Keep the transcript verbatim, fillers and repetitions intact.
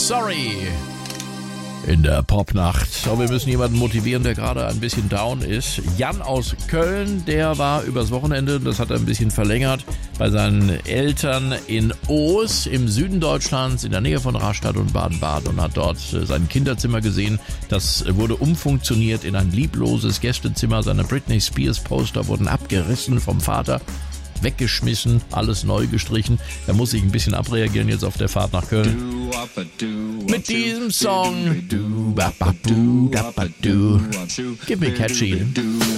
Sorry in der Popnacht. So, wir müssen jemanden motivieren, der gerade ein bisschen down ist. Jan aus Köln, der war übers Wochenende, das hat er ein bisschen verlängert, bei seinen Eltern in Oos im Süden Deutschlands, in der Nähe von Rastatt und Baden-Baden und hat dort sein Kinderzimmer gesehen. Das wurde umfunktioniert in ein liebloses Gästezimmer. Seine Britney Spears Poster wurden abgerissen vom Vater, weggeschmissen, alles neu gestrichen. Er muss sich ein bisschen abreagieren jetzt auf der Fahrt nach Köln. Mit diesem Song. Give me catchy.